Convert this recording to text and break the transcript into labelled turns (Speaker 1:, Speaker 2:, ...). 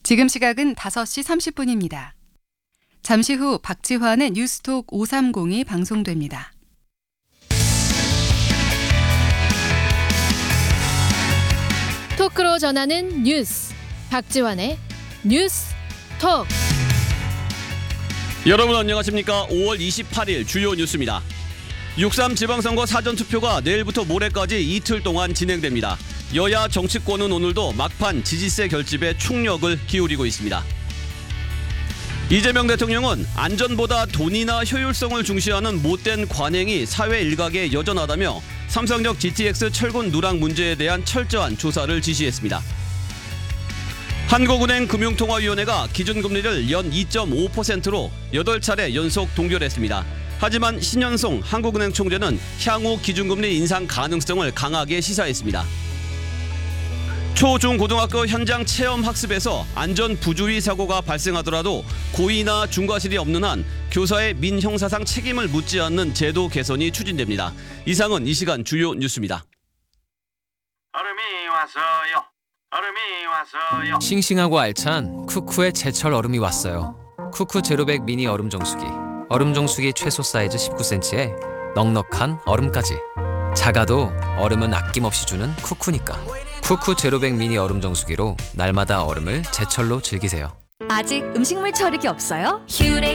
Speaker 1: 지금 시각은 5시 30분입니다. 잠시 후 박지환의 뉴스톡 530이 방송됩니다.
Speaker 2: 토크로 전하는 뉴스, 박지환의 뉴스톡.
Speaker 3: 여러분 안녕하십니까? 5월 28일 주요 뉴스입니다. 6.3 지방선거 사전투표가 내일부터 모레까지 이틀 동안 진행됩니다. 여야 정치권은 오늘도 막판 지지세 결집에 총력을 기울이고 있습니다. 이재명 대통령은 안전보다 돈이나 효율성을 중시하는 못된 관행이 사회 일각에 여전하다며 삼성역 GTX 철근 누락 문제에 대한 철저한 조사를 지시했습니다. 한국은행 금융통화위원회가 기준금리를 연 2.5%로 8차례 연속 동결했습니다. 하지만 신현송 한국은행 총재는 향후 기준금리 인상 가능성을 강하게 시사했습니다. 초, 중, 고등학교 현장 체험 학습에서 안전 부주의 사고가 발생하더라도 고의나 중과실이 없는 한 교사의 민형사상 책임을 묻지 않는 제도 개선이 추진됩니다. 이상은 이 시간 주요 뉴스입니다.
Speaker 4: 얼음이 왔어요. 얼음이 왔어요.
Speaker 5: 싱싱하고 알찬 쿠쿠의 제철 얼음이 왔어요. 쿠쿠 제로백 미니 얼음 정수기. 얼음 정수기 최소 사이즈 19cm에 넉넉한 얼음까지. 작아도 얼음은 아낌없이 주는 쿠쿠니까. 쿠쿠 제로백 미니 얼음 정수기로 날마다 얼음을 제철로 즐기세요.
Speaker 6: 아직 음식물 처리기 없어요? 휴레